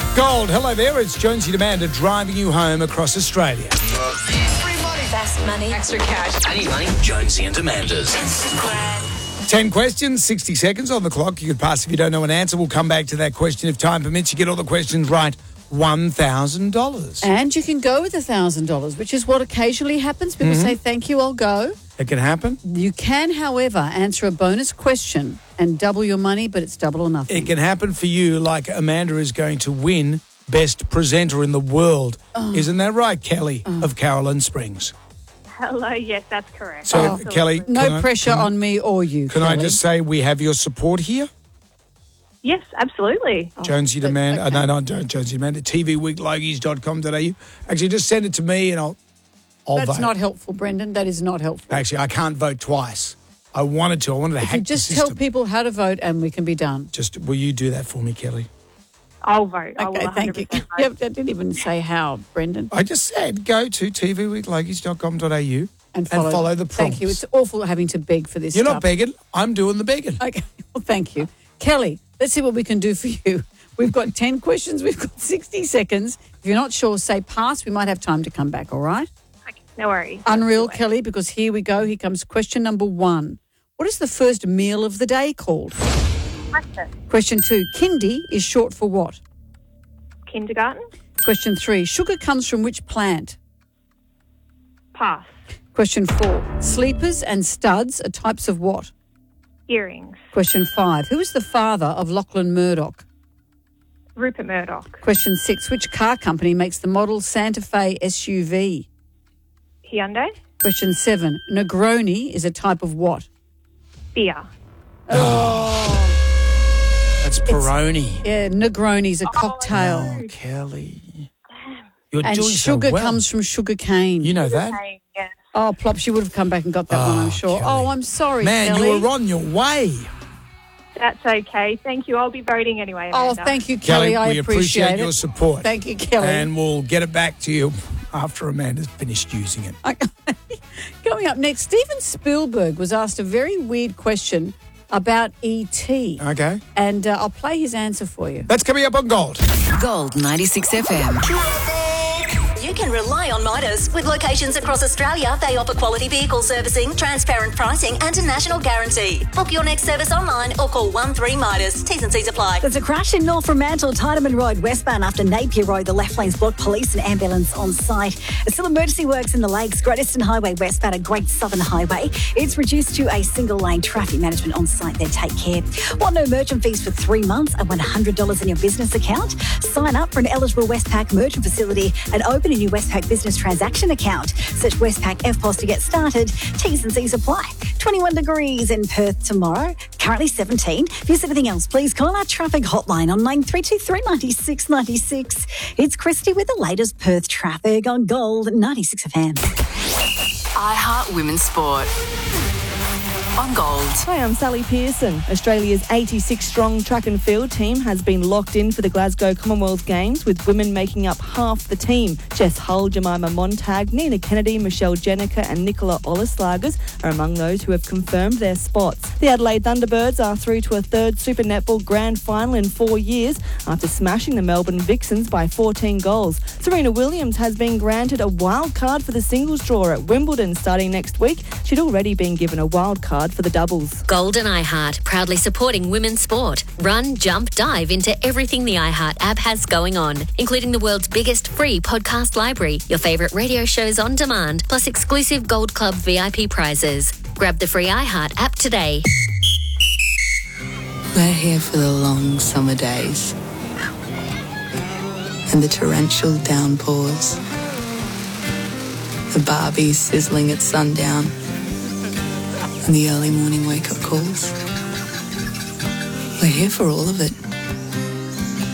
Gold, hello there. It's Jonesy Amanda driving you home across Australia. Free money. Fast money. Extra cash. Any money. Jonesy and Amanda's. 10 questions, 60 seconds on the clock. You could pass if you don't know an answer. We'll come back to that question if time permits. You get all the questions right, $1,000. And you can go with $1,000, which is what occasionally happens. People say, thank you, I'll go. It can happen. You can, however, answer a bonus question and double your money, but it's double or nothing. It can happen for you like Amanda is going to win Best Presenter in the World. Isn't that right, Kelly of Caroline Springs? Hello, yes, that's correct. So, Absolutely. Kelly, No pressure on me or you, can Kelly. I just say we have your support here? Yes, absolutely. Jonesy Amanda, okay. no, not Jonesy Amanda, tvweeklogies.com.au. Actually, just send it to me and I'll That's vote. not helpful, Brendan. That is not helpful. Actually, I can't vote twice. I wanted to If hack you the just system. tell people how to vote and we can be done. Just, will you do that for me, Kelly? I'll vote. I will Okay, 100% thank you. vote. Yep, I didn't even say how, Brendan. I just said go to tvweeklogies.com.au And follow the prompts. Thank you. It's awful having to beg for this You're stuff. not begging. I'm doing the begging. Okay, well, thank you. Kelly, let's see what we can do for you. We've got 10 questions. We've got 60 seconds. If you're not sure, say pass. We might have time to come back, all right? Okay, no worries. Unreal, Kelly, because here we go. Here comes question number 1. What is the first meal of the day called? Breakfast. Question 2. Kindy is short for what? Kindergarten. Question 3. Sugar comes from which plant? Pass. Question 4. Sleepers and studs are types of what? Earrings. Question 5. Who is the father of Lachlan Murdoch? Rupert Murdoch. Question 6. Which car company makes the model Santa Fe SUV? Hyundai. Question 7. Negroni is a type of what? Beer. That's Peroni. Yeah, Negroni is a cocktail. Oh, Kelly. You're And doing sugar so well. comes from sugar cane. You know that? Okay, yes. Oh, Plops, you would have come back and got that one, I'm sure. Kelly. Oh, I'm sorry, Man, Kelly. you were on your way. That's okay. Thank you. I'll be voting anyway, Oh, Amanda. thank you, Kelly. I we appreciate your it. support. Thank you, Kelly. And we'll get it back to you after Amanda's finished using it. Coming up next, Steven Spielberg was asked a very weird question about E.T. Okay. And I'll play his answer for you. That's coming up on Gold. Gold 96 FM. You can rely on Midas. With locations across Australia, they offer quality vehicle servicing, transparent pricing and a national guarantee. Book your next service online or call 13 Midas. T's and C's apply. There's a crash in North Fremantle, Tideman Road, westbound after Napier Road. The left lane's blocked. Police and ambulance on site. There's still emergency works in the Lakes. Great Eastern Highway westbound at Great Southern Highway. It's reduced to a single lane. Traffic management on site there. Take care. Want no merchant fees for 3 months and $100 in your business account? Sign up for an eligible Westpac merchant facility and open a new Westpac business transaction account. Search Westpac FPOS to get started. T's and C's apply. 21 degrees in Perth tomorrow. Currently 17. If there's anything else, please call our traffic hotline on 9323 96 96. It's Christy with the latest Perth traffic on Gold 96 FM. iHeart Women's Sport. On Gold. Hi, I'm Sally Pearson. Australia's 86-strong track and field team has been locked in for the Glasgow Commonwealth Games, with women making up half the team. Jess Hull, Jemima Montag, Nina Kennedy, Michelle Jenica and Nicola Olislagers are among those who have confirmed their spots. The Adelaide Thunderbirds are through to a third Super Netball Grand Final in 4 years after smashing the Melbourne Vixens by 14 goals. Serena Williams has been granted a wild card for the singles draw at Wimbledon starting next week. She'd already been given a wild card for the doubles. Gold and iHeart, proudly supporting women's sport. Run, jump, dive into everything the iHeart app has going on, including the world's biggest free podcast library, your favourite radio shows on demand, plus exclusive Gold Club VIP prizes. Grab the free iHeart app today. We're here for the long summer days and the torrential downpours, the Barbies sizzling at sundown and the early morning wake-up calls. We're here for all of it.